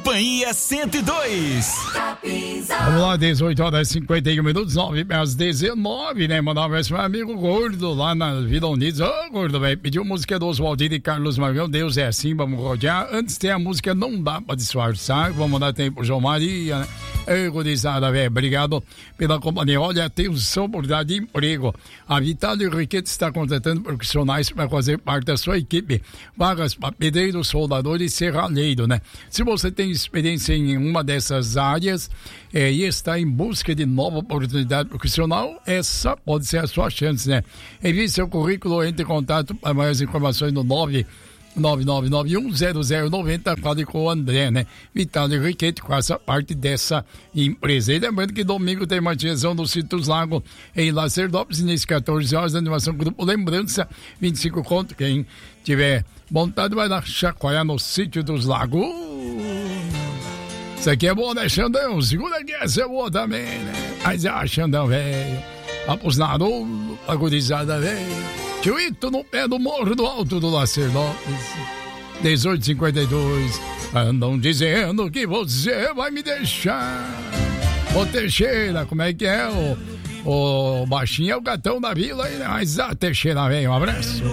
Companhia 102. Vamos lá, 18 horas e 51 minutos, 9 às 19, né? Mandar um abraço pro meu amigo Gordo lá na Vila Unidos. Ô, Gordo, velho, pediu música do Oswaldinho e Carlos Margão. Deus é assim, vamos rodear. Antes tem a música Não Dá Pra Disfarçar. Vamos mandar tempo pro João Maria, né? Ei, gurizada, velho, obrigado pela companhia. Olha, atenção, oportunidade de emprego. A Vitória Riquete está contratando profissionais para fazer parte da sua equipe. Vagas para pedreiro, soldador e serralheiro, né? Se você tem experiência em uma dessas áreas e está em busca de nova oportunidade profissional, essa pode ser a sua chance, né? Envie seu currículo, entre em contato para maiores informações no 99910090, fale com o André, né? Vitória Riquete, faça parte dessa empresa. E lembrando que domingo tem manutenção do Citrus Lago em Lacerdópolis, início 14 horas, animação Grupo Lembrança, 25 conto. Quem tiver vontade vai dar chacoalhar no Sítio dos Lagos. Isso aqui é bom, né, Xandão? Segura que essa é boa também, né? Mas é Xandão, velho. Vamos na rua, agonizada, velho. Tchuito no pé do morro do alto do Lacerdópolis. 18:52. Andam dizendo que você vai me deixar. Ô Teixeira, como é que é? O baixinho é o gatão da vila aí, né? Mas a Teixeira, velho, um abraço.